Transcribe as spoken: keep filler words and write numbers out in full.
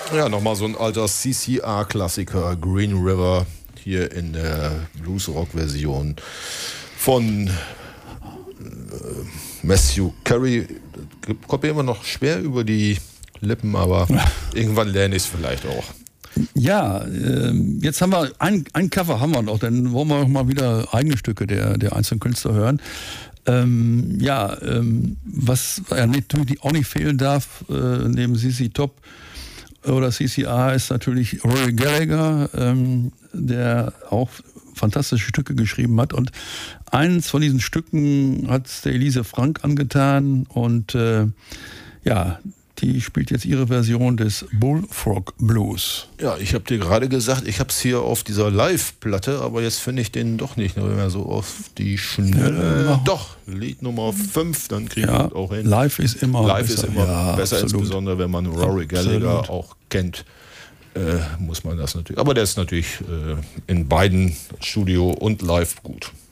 Ja, nochmal so ein alter C C R-Klassiker, Green River, hier in der Blues-Rock-Version von äh, Matthew Carey. Kommt mir immer noch schwer über die Lippen, aber irgendwann lerne ich es vielleicht auch. Ja, äh, jetzt haben wir ein, ein Cover haben wir noch, dann wollen wir auch mal wieder eigene Stücke der, der einzelnen Künstler hören. Ähm, ja, ähm, was ja natürlich auch nicht fehlen darf, äh, neben C C Top oder C C R ist natürlich Rory Gallagher, ähm, der auch fantastische Stücke geschrieben hat. Und eins von diesen Stücken hat der Elise Frank angetan und äh, ja, die spielt jetzt ihre Version des Bullfrog Blues. Ja, ich habe dir gerade gesagt, ich habe es hier auf dieser Live-Platte, aber jetzt finde ich den doch nicht mehr so auf die Schnelle. Ja, doch, Lied Nummer fünf, dann kriegen ja, wir auch hin. Live ist immer Live besser, ist immer ja, besser, absolut. Insbesondere wenn man Rory Gallagher Absolut. auch kennt, äh, muss man das natürlich. Aber der ist natürlich äh, in beiden Studio und Live gut.